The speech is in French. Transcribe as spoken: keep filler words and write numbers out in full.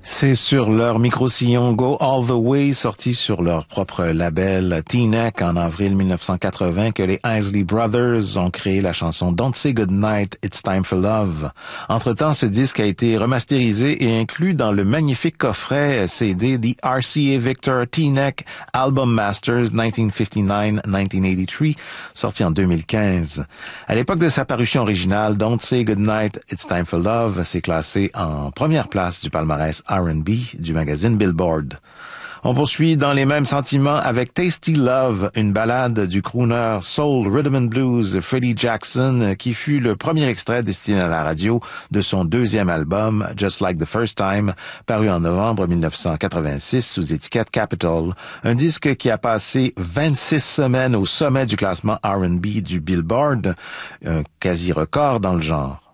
C'est sur leur micro-sillon Go All the Way, sorti sur leur propre label T-Neck en avril mille neuf cent quatre-vingts, que les Isley Brothers ont créé la chanson Don't Say Goodnight, It's Time for Love. Entre-temps, ce disque a été remasterisé et inclus dans le magnifique coffret C D The R C A Victor T-Neck Album Masters dix-neuf cinquante-neuf à dix-neuf quatre-vingt-treize, sorti en deux mille quinze. À l'époque de sa parution originale, Don't Say Goodnight, It's Time for Love s'est classé en première place du palmarès R and B du magazine Billboard. On poursuit dans les mêmes sentiments avec Tasty Love, une ballade du crooner soul rhythm and blues Freddie Jackson, qui fut le premier extrait destiné à la radio de son deuxième album Just Like the First Time, paru en novembre mille neuf cent quatre-vingt-six sous étiquette Capitol, un disque qui a passé vingt-six semaines au sommet du classement R and B du Billboard, un quasi-record dans le genre.